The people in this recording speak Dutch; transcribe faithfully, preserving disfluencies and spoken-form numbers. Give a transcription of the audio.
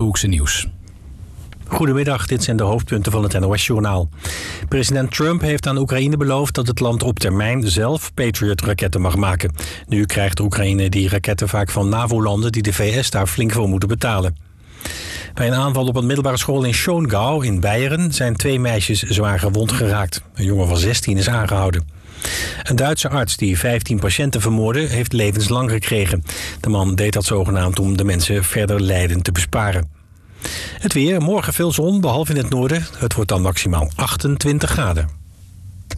Achterhoekse Nieuws. Goedemiddag, dit zijn de hoofdpunten van het N O S-journaal. President Trump heeft aan Oekraïne beloofd dat het land op termijn zelf Patriot-raketten mag maken. Nu krijgt Oekraïne die raketten vaak van NAVO-landen die de V S daar flink voor moeten betalen. Bij een aanval op een middelbare school in Schongau in Beieren zijn twee meisjes zwaar gewond geraakt. Een jongen van zestien is aangehouden. Een Duitse arts die vijftien patiënten vermoordde heeft levenslang gekregen. De man deed dat zogenaamd om de mensen verder lijden te besparen. Het weer, morgen veel zon, behalve in het noorden. Het wordt dan maximaal achtentwintig graden.